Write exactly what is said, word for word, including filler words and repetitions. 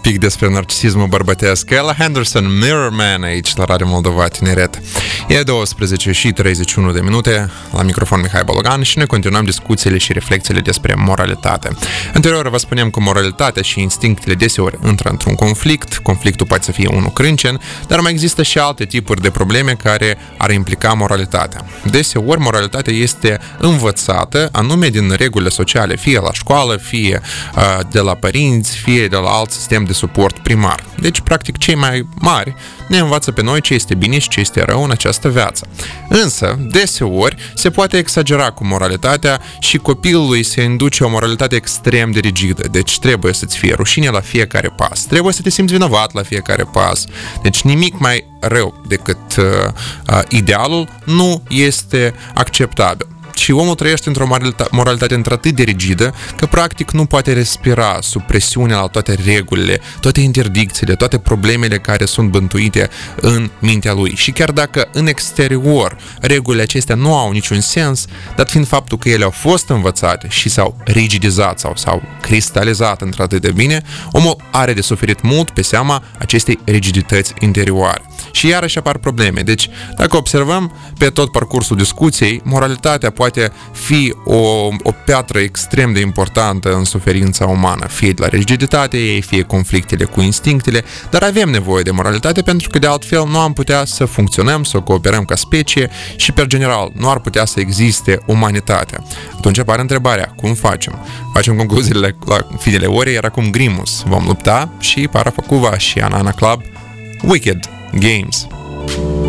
pic despre narcisismul bărbătesc. Ella Henderson, Mirror Man, aici la Radio Moldova Tineret. E douăsprezece și treizeci și unu de minute, la microfon Mihai Bologan și noi continuăm discuțiile și reflexiile despre moralitate. Anterior vă spuneam că moralitatea și instinctele deseori intră într-un conflict, conflictul poate să fie unul crâncen, dar mai există și alte tipuri de probleme care ar implica moralitatea. Deseori moralitatea este învățată anume din regulile sociale, fie la școală, fie uh, de la părinți, fie de la alt sistem de suport primar. Deci, practic, cei mai mari ne învață pe noi ce este bine și ce este rău în această viață. Însă, deseori, se poate exagera cu moralitatea și copilului se induce o moralitate extrem de rigidă. Deci trebuie să-ți fie rușine la fiecare pas. Trebuie să te simți vinovat la fiecare pas. Deci nimic mai rău decât uh, uh, idealul nu este acceptabil. Și omul trăiește într-o moralitate într-atât de rigidă că practic nu poate respira sub presiunea la toate regulile, toate interdicțiile, toate problemele care sunt bântuite în mintea lui. Și chiar dacă în exterior regulile acestea nu au niciun sens, dat fiind faptul că ele au fost învățate și s-au rigidizat sau s-au cristalizat într-atât de bine, omul are de suferit mult pe seama acestei rigidități interioare. Și iarăși apar probleme. Deci, dacă observăm pe tot parcursul discuției, moralitatea poate fi o, o piatră extrem de importantă în suferința umană, fie de la rigiditatea ei, fie conflictele cu instinctele, dar avem nevoie de moralitate pentru că de altfel nu am putea să funcționăm, să cooperăm ca specie și, per general, nu ar putea să existe umanitatea. Atunci apare întrebarea, cum facem? Facem concluziile la finele orei, iar acum Grimus. Vom lupta și Parafacuva și Anana Club Wicked Games.